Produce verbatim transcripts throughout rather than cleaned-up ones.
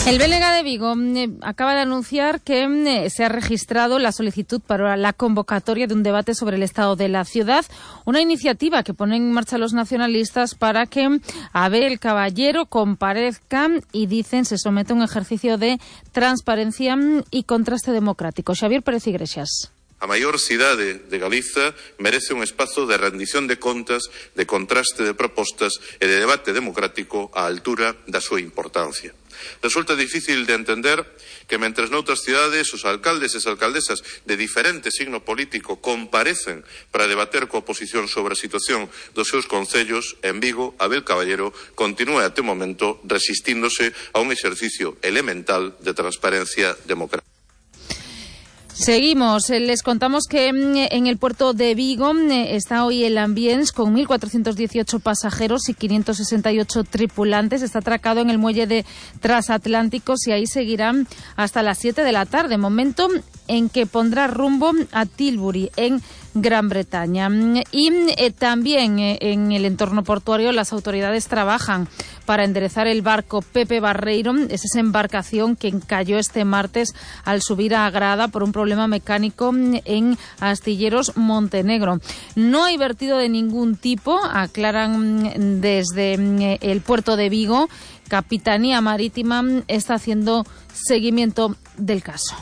El B L G de Vigo eh, acaba de anunciar que eh, se ha registrado la solicitud para la convocatoria de un debate sobre el estado de la ciudad, una iniciativa que pone en marcha los nacionalistas para que Abel Caballero comparezca y, dicen, se somete a un ejercicio de transparencia y contraste democrático. Xavier Pérez Iglesias. A maior cidade de Galiza merece un espazo de rendición de contas, de contraste de propostas e de debate democrático á altura da súa importancia. Resulta difícil de entender que, mentres noutras cidades os alcaldes e as alcaldesas de diferente signo político comparecen para debater coa oposición sobre a situación dos seus concellos, en Vigo, Abel Caballero continúa até o momento resistíndose a un exercicio elemental de transparencia democrática. Seguimos. Les contamos que en el puerto de Vigo está hoy el Ambience con mil cuatrocientos dieciocho pasajeros y quinientos sesenta y ocho tripulantes. Está atracado en el muelle de Transatlánticos y ahí seguirán hasta las siete de la tarde, momento en que pondrá rumbo a Tilbury, en Gran Bretaña. Y eh, también eh, en el entorno portuario las autoridades trabajan para enderezar el barco Pepe Barreiro. Es esa embarcación que encalló este martes al subir a Grada por un problema mecánico en Astilleros, Montenegro. No hay vertido de ningún tipo, aclaran desde el puerto de Vigo. Capitanía Marítima está haciendo seguimiento del caso.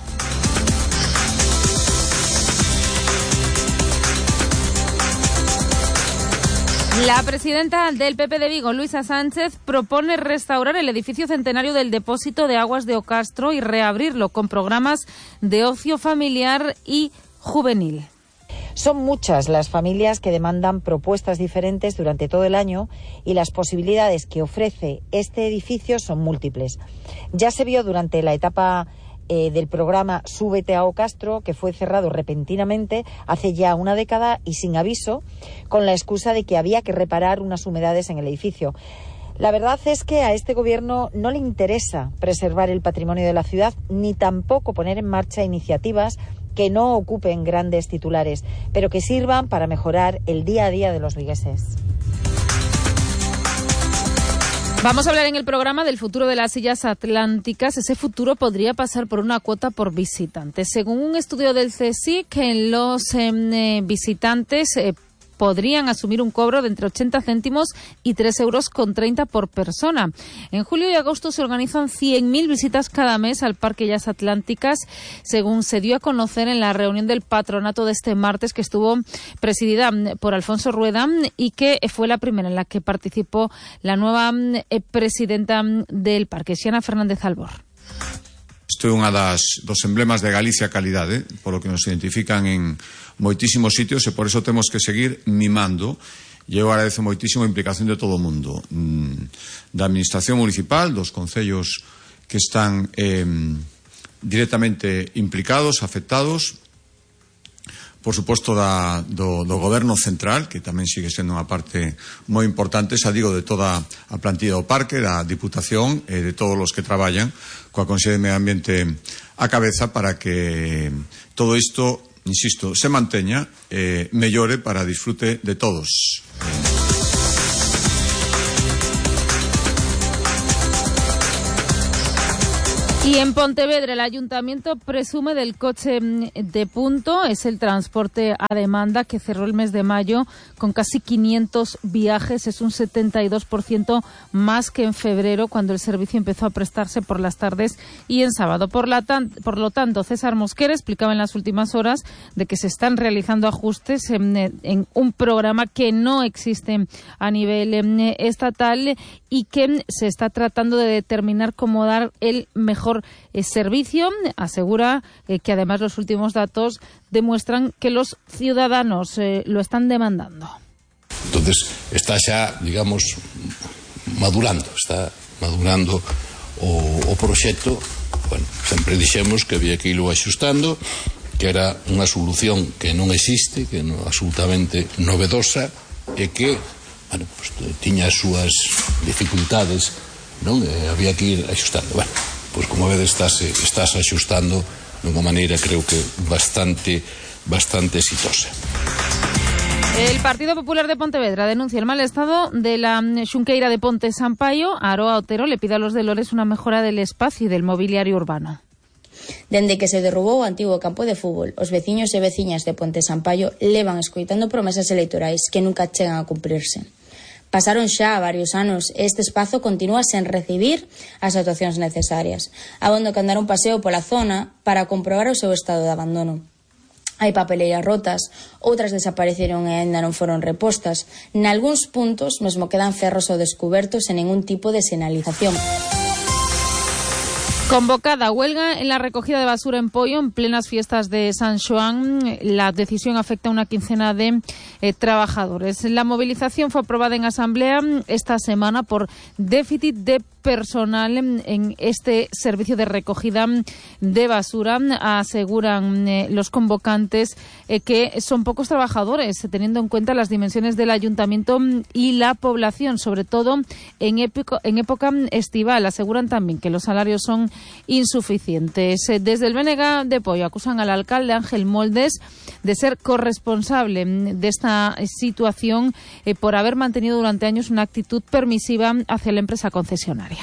La presidenta del P P de Vigo, Luisa Sánchez, propone restaurar el edificio centenario del depósito de aguas de Ocastro y reabrirlo con programas de ocio familiar y juvenil. Son muchas las familias que demandan propuestas diferentes durante todo el año y las posibilidades que ofrece este edificio son múltiples. Ya se vio durante la etapa eh, del programa Súbete a Ocastro, que fue cerrado repentinamente hace ya una década y sin aviso, con la excusa de que había que reparar unas humedades en el edificio. La verdad es que a este gobierno no le interesa preservar el patrimonio de la ciudad, ni tampoco poner en marcha iniciativas que no ocupen grandes titulares, pero que sirvan para mejorar el día a día de los vigueses. Vamos a hablar en el programa del futuro de las sillas atlánticas. Ese futuro podría pasar por una cuota por visitante. Según un estudio del CSIC, los eh, visitantes eh, podrían asumir un cobro de entre ochenta céntimos y tres euros con treinta por persona. En julio y agosto se organizan cien mil visitas cada mes al Parque Sillas Atlánticas, según se dio a conocer en la reunión del patronato de este martes, que estuvo presidida por Alfonso Rueda y que fue la primera en la que participó la nueva presidenta del parque, Xiana Fernández Albor. Isto é unha das, dos emblemas de Galicia calidade, polo que nos identifican en moitísimos sitios e por eso temos que seguir mimando. E eu agradezo moitísimo a implicación de todo o mundo, da administración municipal, dos concellos que están eh, directamente implicados, afectados, por suposto da, do, do goberno central, que tamén sigue sendo unha parte moi importante, xa digo, de toda a plantilla do parque, da Diputación e de todos os que traballan coa Consellería de Medio Ambiente a cabeza para que todo isto, insisto, se manteña, eh, mellore para disfrute de todos. Y en Pontevedra el ayuntamiento presume del coche de punto. Es el transporte a demanda que cerró el mes de mayo con casi quinientos viajes. Es un setenta y dos por ciento más que en febrero, cuando el servicio empezó a prestarse por las tardes y en sábado. Por, la tan, por lo tanto, César Mosquera explicaba en las últimas horas de que se están realizando ajustes en, en un programa que no existe a nivel en, estatal y que se está tratando de determinar cómo dar el mejor Eh, servicio. Asegura eh, que además los últimos datos demuestran que los ciudadanos eh, lo están demandando. Entonces está xa, digamos, madurando, está madurando o, o proxecto. Bueno, sempre dixemos que había que irlo axustando, que era unha solución que non existe, que non absolutamente novedosa e que, bueno, pues, tiña as súas dificultades, non? E había que ir axustando. Bueno, pois como vedes estás, estás axustando de unha maneira creo que bastante bastante exitosa. El Partido Popular de Pontevedra denuncia el mal estado de la xunqueira de Ponte Sampaio. Aroa Otero le pide a los de Lores una mejora del espacio y del mobiliario urbano. Dende que se derrubou o antigo campo de fútbol, os veciños e veciñas de Ponte Sampaio levan escoitando promesas electorais que nunca chegan a cumprirse. Pasaron xa varios anos e este espazo continúa sen recibir as actuacións necesarias. Abondo que andar un paseo pola zona para comprobar o seu estado de abandono. Hai papeleiras rotas, outras desapareceron e ainda non foron repostas. Nalgúns puntos mesmo quedan ferros ao descuberto sen ningún tipo de sinalización. Convocada huelga en la recogida de basura en Poio en plenas fiestas de San Xoán. La decisión afecta a una quincena de eh, trabajadores. La movilización fue aprobada en asamblea esta semana por déficit de personal en este servicio de recogida de basura. Aseguran eh, los convocantes eh, que son pocos trabajadores, teniendo en cuenta las dimensiones del ayuntamiento y la población, sobre todo en, épico, en época estival. Aseguran también que los salarios son insuficientes. Desde el B N G de Poio acusan al alcalde Ángel Moldes de ser corresponsable de esta situación eh, por haber mantenido durante años una actitud permisiva hacia la empresa concesionaria.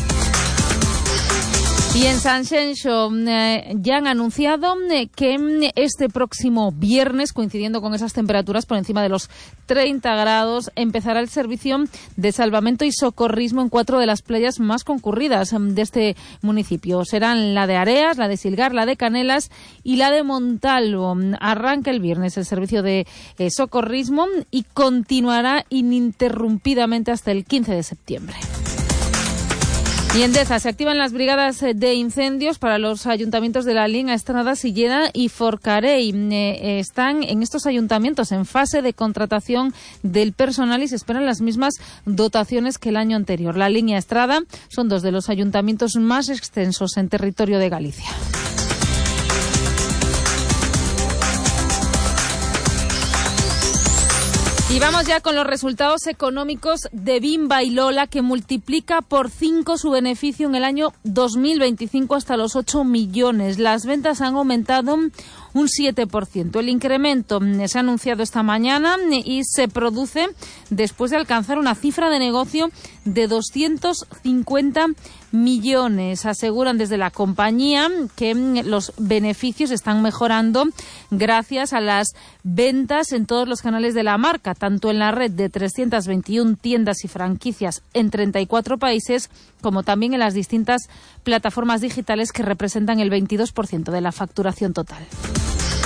Y en Sanxenxo eh, ya han anunciado eh, que este próximo viernes, coincidiendo con esas temperaturas por encima de los treinta grados, empezará el servicio de salvamento y socorrismo en cuatro de las playas más concurridas de este municipio. Serán la de Areas, la de Silgar, la de Canelas y la de Montalvo. Arranca el viernes el servicio de eh, socorrismo y continuará ininterrumpidamente hasta el quince de septiembre. Y en Deza se activan las brigadas de incendios para los ayuntamientos de La Linga, Estrada, Silleda y Forcarei. Eh, están en estos ayuntamientos en fase de contratación del personal y se esperan las mismas dotaciones que el año anterior. La Linga y Estrada son dos de los ayuntamientos más extensos en territorio de Galicia. Y vamos ya con los resultados económicos de Bimba y Lola, que multiplica por cinco su beneficio en el año dos mil veinticinco hasta los ocho millones. Las ventas han aumentado un siete por ciento. El incremento se ha anunciado esta mañana y se produce después de alcanzar una cifra de negocio de doscientos cincuenta millones. Aseguran desde la compañía que los beneficios están mejorando gracias a las ventas en todos los canales de la marca, tanto en la red de trescientas veintiuna tiendas y franquicias en treinta y cuatro países, como también en las distintas plataformas digitales que representan el veintidós por ciento de la facturación total.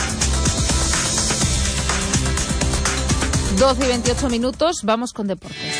doce y veintiocho minutos, vamos con deportes.